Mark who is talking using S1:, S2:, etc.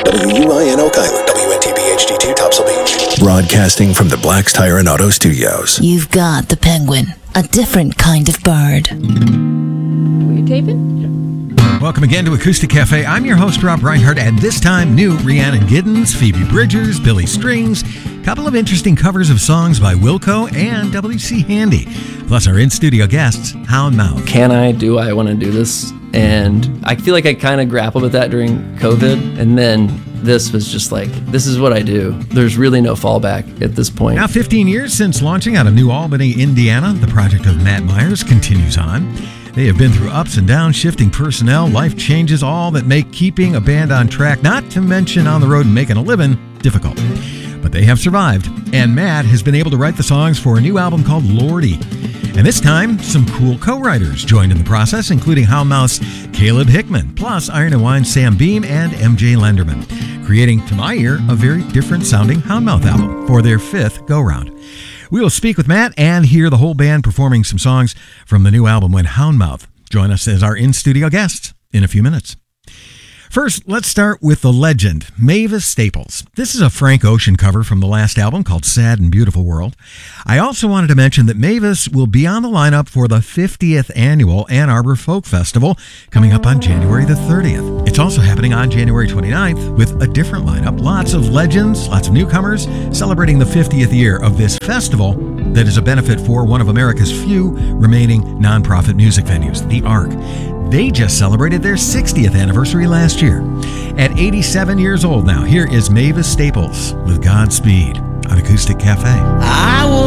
S1: WUIN Oak Island, WNTB HD2 Topsail Beach.
S2: Broadcasting from the Black's Tire and Auto Studios.
S3: You've got the penguin, a different kind of bird.
S4: Were you taping?
S5: Welcome again to Acoustic Cafe. I'm your host, Rob Reinhardt, and this time new Rhiannon Giddens, Phoebe Bridgers, Billy Strings, a couple of interesting covers of songs by Wilco and W.C. Handy, plus our in-studio guests, Hound Mouth.
S6: Do I want to do this? And I feel like I kind of grappled with that during COVID, and then this was just like, this is what I do. There's really no fallback at this point.
S5: Now 15 years since launching out of New Albany, Indiana, the project of Matt Myers continues on. They have been through ups and downs, shifting personnel, life changes, all that make keeping a band on track, not to mention on the road and making a living, difficult. But they have survived, and Matt has been able to write the songs for a new album called Lordy. And this time, some cool co-writers joined in the process, including Hound Mouth's Caleb Hickman, plus Iron and Wine's Sam Beam and MJ Lenderman, creating, to my ear, a very different sounding Hound Mouth album for their fifth go-round. We will speak with Matt and hear the whole band performing some songs from the new album when Hound Mouth join us as our in-studio guests in a few minutes. First, let's start with the legend, Mavis Staples. This is a Frank Ocean cover from the last album called Sad and Beautiful World. I also wanted to mention that Mavis will be on the lineup for the 50th annual Ann Arbor Folk Festival coming up on January the 30th. It's also happening on January 29th with a different lineup. Lots of legends, lots of newcomers, celebrating the 50th year of this festival that is a benefit for one of America's few remaining nonprofit music venues, the Ark. They just celebrated their 60th anniversary last year. At 87 years old now, here is Mavis Staples with Godspeed on Acoustic Cafe.
S7: I will